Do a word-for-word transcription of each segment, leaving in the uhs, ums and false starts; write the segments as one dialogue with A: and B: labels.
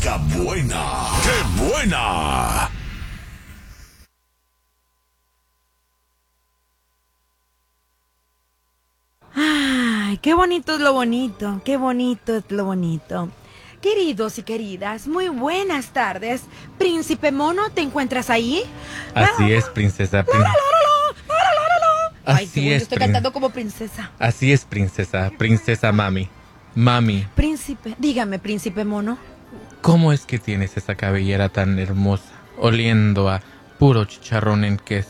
A: música buena. ¡Qué buena!
B: Ay, qué bonito es lo bonito, qué bonito es lo bonito. Queridos y queridas, muy buenas tardes. Príncipe Mono, ¿te encuentras ahí?
C: Así es, princesa. Prin...
B: Ay,
C: Así
B: yo
C: es,
B: estoy
C: prin-
B: cantando como princesa.
C: Así es, princesa. Princesa mami. Mami,
B: Príncipe, dígame, Príncipe Mono.
C: ¿cómo es que tienes esa cabellera tan hermosa, oliendo a puro chicharrón en queso?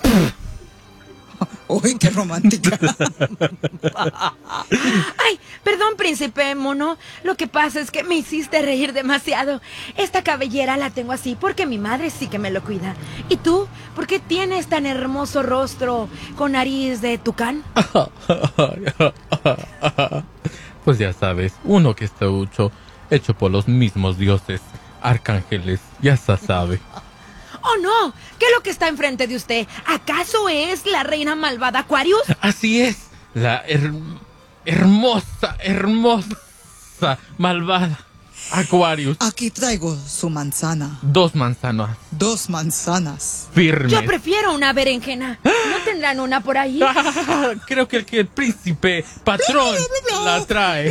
D: Uy, qué romántica.
B: Ay, perdón, Príncipe Mono. Lo que pasa es que me hiciste reír demasiado. Esta cabellera la tengo así porque mi madre sí que me lo cuida. ¿Y tú? ¿Por qué tienes tan hermoso rostro con nariz de tucán?
C: Pues ya sabes, uno que está hecho, hecho por los mismos dioses, arcángeles, ya se sabe.
B: ¡Oh, no! ¿Qué es lo que está enfrente de usted? ¿Acaso es la reina malvada Aquarius?
C: Así es, la her- hermosa, hermosa, malvada Aquarius.
D: Aquí traigo su manzana.
C: Dos manzanas
D: Dos manzanas.
C: firmes.
B: Yo prefiero una berenjena. ¿No tendrán una por ahí?
C: Creo que el, que el príncipe patrón la trae.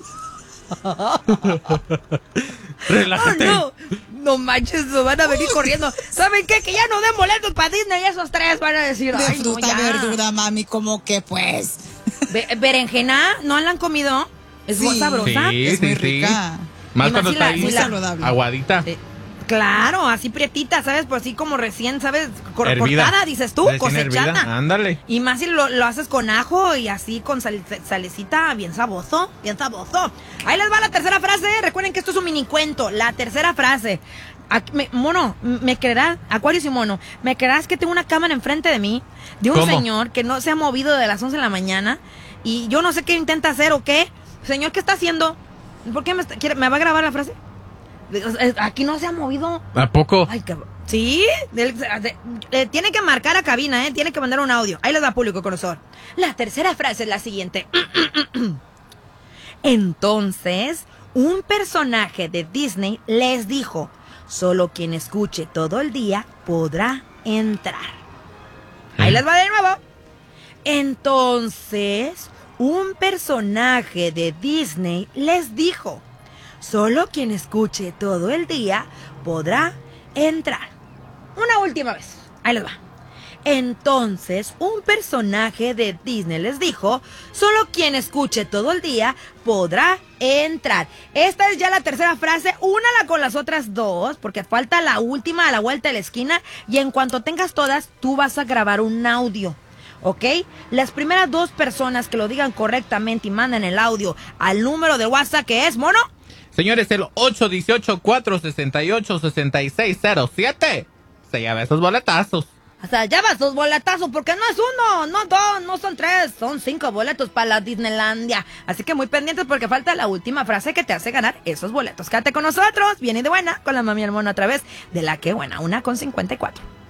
C: Relájate.
B: ¡Oh, no! No manches, no van a venir corriendo. ¿Saben qué? Que ya no den boletos para Disney. Esos tres van a decir...
D: De
B: Ay, no,
D: fruta,
B: ya.
D: verdura, mami, como que pues.
B: Be- ¿Berenjena? ¿No la han comido? ¿Es
D: Sí.
B: sabrosa?
C: Sí,
D: Es
C: sí,
D: muy
C: sí.
D: rica.
C: Más
B: Y más
C: cuando
B: si
C: está
B: la-
C: ahí
B: si la-
D: saludable.
C: aguadita.
B: Eh, claro, así prietita, ¿sabes? Pues así como recién, ¿sabes? Cor-
C: Hervida.
B: cortada, dices tú,
C: Recién hervida.
B: cosechada.
C: Ándale.
B: Y más si lo, lo haces con ajo y así con sal- salecita, bien saboso, bien saboso. Ahí les va la tercera frase. Recuerden que esto es un mini cuento. La tercera frase. Aquí- me- mono, m- me creerás, Acuarios y Mono, me creerás que tengo una cámara enfrente de mí, de un
C: ¿Cómo?
B: señor que no se ha movido de las once de la mañana y yo no sé qué intenta hacer o qué. Señor, ¿qué está haciendo? ¿Por qué me, está- quiere- me va a grabar la frase? Aquí no se ha movido.
C: ¿A poco?
B: Ay, cabrón. ¿Sí? Del- de- eh, tiene que marcar a cabina, ¿eh? Tiene que mandar un audio. Ahí les da público, conocedor. La tercera frase es la siguiente. Entonces, un personaje de Disney les dijo, solo quien escuche todo el día podrá entrar. Ahí les va de nuevo. Entonces, un personaje de Disney les dijo, solo quien escuche todo el día podrá entrar. Una última vez. Ahí les va. Entonces, un personaje de Disney les dijo, solo quien escuche todo el día podrá entrar. Esta es ya la tercera frase. Únala con las otras dos, porque falta la última a la vuelta de la esquina. Y en cuanto tengas todas, tú vas a grabar un audio. ¿Ok? Las primeras dos personas que lo digan correctamente y manden el audio al número de WhatsApp que es, mono.
C: Señores, el ocho uno ocho, cuatro seis ocho, seis seis cero siete. Se lleva esos boletazos.
B: O sea, lleva sus boletazos porque no es uno, no dos, no son tres, son cinco boletos para la Disneylandia. Así que muy pendientes porque falta la última frase que te hace ganar esos boletos. Quédate con nosotros, viene de buena con la mami y el mono a través de la que buena, una con cincuenta y cuatro.